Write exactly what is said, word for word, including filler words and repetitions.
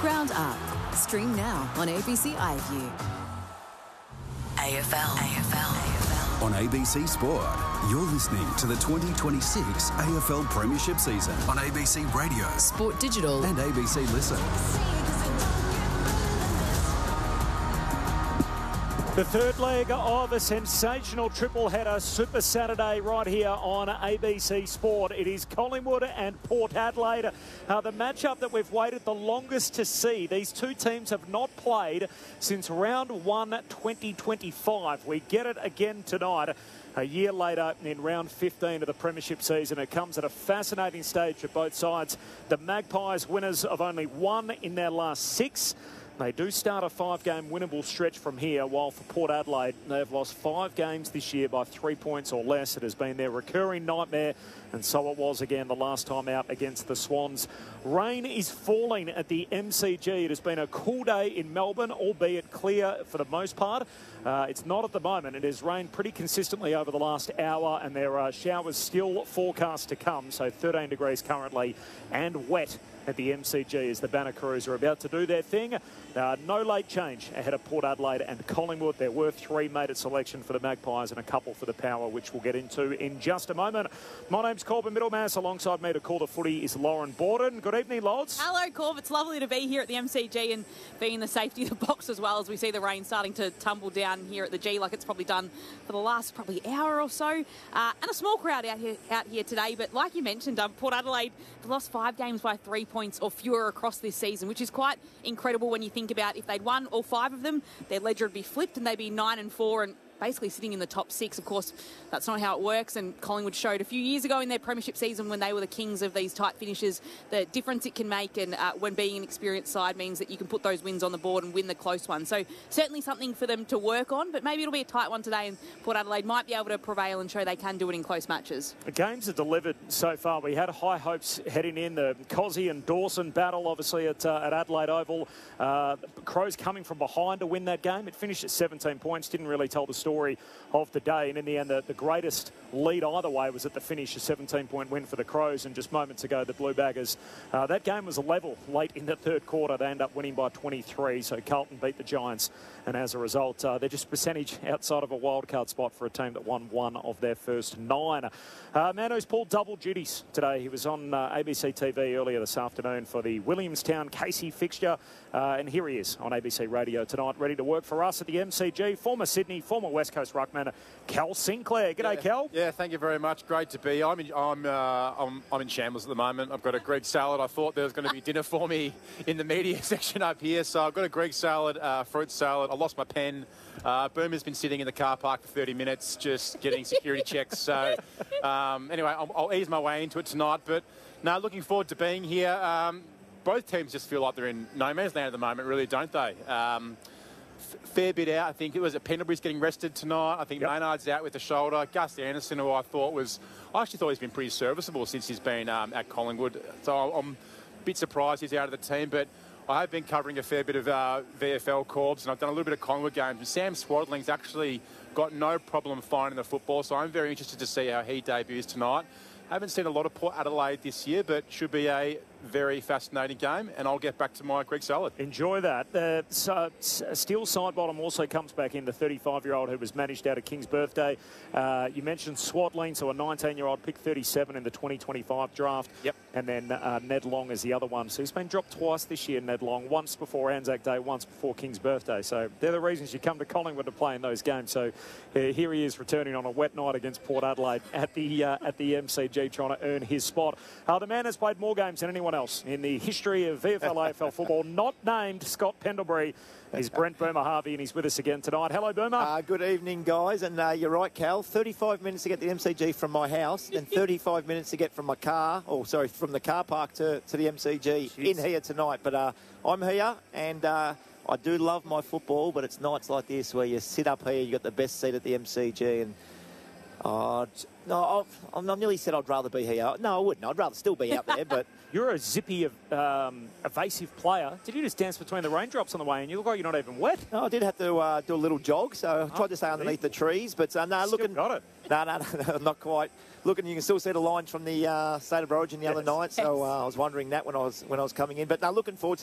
Ground Up. Stream now on A B C iView. A F L. A F L. A F L. On A B C Sport, you're listening to the twenty twenty-six A F L Premiership season on A B C Radio, Sport Digital and A B C Listen. The third leg of a sensational triple-header Super Saturday right here on A B C Sport. It is Collingwood and Port Adelaide. Uh, the matchup that we've waited the longest to see. These two teams have not played since round one twenty twenty-five. We get it again tonight. A year later, in round fifteen of the Premiership season, it comes at a fascinating stage for both sides. The Magpies winners of only one in their last six. They do start a five-game winnable stretch from here, while for Port Adelaide, they've lost five games this year by three points or less. It has been their recurring nightmare, and so it was again the last time out against the Swans. Rain is falling at the M C G. It has been a cool day in Melbourne, albeit clear for the most part. Uh, it's not at the moment. It has rained pretty consistently over the last hour, and there are showers still forecast to come, so thirteen degrees currently and wet at the M C G as the Banner Crews are about to do their thing. Uh, no late change ahead of Port Adelaide and Collingwood. There were three made at selection for the Magpies and a couple for the Power, which we'll get into in just a moment. My name's Corbin Middlemass. Alongside me to call the footy is Lauren Borden. Good evening, Lods. Hello, Corb. It's lovely to be here at the M C G and be in the safety of the box as well, as we see the rain starting to tumble down here at the G, like it's probably done for the last probably hour or so. Uh, and a small crowd out here out here today. But like you mentioned, um, Port Adelaide lost five games by three points or fewer across this season, which is quite incredible when you think about if they'd won all five of them, their ledger would be flipped and they'd be nine and four and basically sitting in the top six. Of course, that's not how it works, and Collingwood showed a few years ago in their premiership season when they were the kings of these tight finishes the difference it can make, and uh, when being an experienced side means that you can put those wins on the board and win the close ones. So certainly something for them to work on, but maybe it'll be a tight one today and Port Adelaide might be able to prevail and show they can do it in close matches. The games are delivered so far. We had high hopes heading in. The Cozzy and Dawson battle, obviously, at, uh, at Adelaide Oval. Uh, Crows coming from behind to win that game. It finished at seventeen points. Didn't really tell the story of the day, and in the end the, the greatest lead either way was at the finish, a seventeen point win for the Crows, and just moments ago the Blue Baggers, uh, that game was a level late in the third quarter. They end up winning by twenty-three, so Carlton beat the Giants, and as a result uh, they're just percentage outside of a wildcard spot for a team that won one of their first nine. Uh, man who's pulled double duties today. He was on uh, A B C T V earlier this afternoon for the Williamstown Casey fixture, uh, and here he is on A B C Radio tonight, ready to work for us at the M C G. Former Sydney, former West Coast ruckman, Cal Sinclair. G'day, yeah. Cal. Yeah, thank you very much. Great to be. I'm in, I'm, uh, I'm, I'm in shambles at the moment. I've got a Greek salad. I thought there was going to be dinner for me in the media section up here, so I've got a Greek salad, uh, fruit salad. I lost my pen. Uh, Boomer's been sitting in the car park for thirty minutes just getting security checks. So um, anyway, I'll, I'll ease my way into it tonight. But no, looking forward to being here. Um, both teams just feel like they're in no man's land at the moment, really, don't they? Um, Fair bit out. I think it was at Pendlebury's getting rested tonight. I think yep. Maynard's out with the shoulder. Gus Anderson, who I thought was, I actually thought he's been pretty serviceable since he's been um, at Collingwood. So I'm a bit surprised he's out of the team. But I have been covering a fair bit of uh, V F L corps, and I've done a little bit of Collingwood games. And Sam Swaddling's actually got no problem finding the football. So I'm very interested to see how he debuts tonight. Haven't seen a lot of Port Adelaide this year, but should be a very fascinating game, and I'll get back to my Greek salad. Enjoy that. Uh, so, Steele Sidebottom also comes back in, the thirty-five-year-old who was managed out of King's birthday. Uh, you mentioned Swaddling, so a nineteen-year-old, pick thirty-seven in the twenty twenty-five draft. Yep. And then uh, Ned Long is the other one. So he's been dropped twice this year, Ned Long. Once before Anzac Day, once before King's birthday. So they're the reasons you come to Collingwood to play in those games. So uh, here he is returning on a wet night against Port Adelaide at the uh, at the M C G, trying to earn his spot. Uh, the man has played more games than anyone else in the history of V F L A F L football, not named Scott Pendlebury, is Brent Boomer Harvey, and he's with us again tonight. Hello, Boomer. Uh, good evening, guys. And uh, you're right, Cal. thirty-five minutes to get to the M C G from my house, and thirty-five minutes to get from my car, or sorry, from the car park to, to the M C G. Jeez. In here tonight. But uh, I'm here, and uh, I do love my football, but it's nights like this where you sit up here, you got the best seat at the M C G, and uh, no, I've, I've nearly said I'd rather be here. No, I wouldn't. I'd rather still be out there, but... You're a zippy, um, evasive player. Did you just dance between the raindrops on the way in? You look like you're not even wet. No, I did have to uh, do a little jog, so I tried oh, to stay underneath the trees. But uh, no, Still looking... got it. No, no, no, not quite. Looking, you can still see the lines from the uh, State of Origin the yes. other night, so uh, I was wondering that when I was when I was coming in. But no, looking forward to